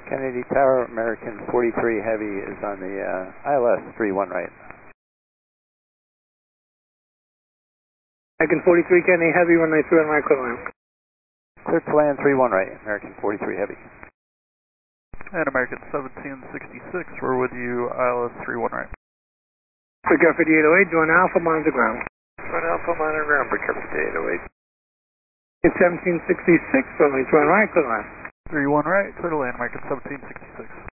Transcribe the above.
Kennedy Tower, American 43 Heavy is on the ILS 31 right. American 43 Kennedy Heavy, runway 31 right, clear to land. Clear to land 31 right, American 43 Heavy. And American 1766, we're with you, ILS 31 right. Big Air 5808, join Alpha, monitor ground. Join Alpha, monitor ground, Big Air 5808. It's 1766, runway 31 right, clear to land. 31 right, clear to land, American 1766.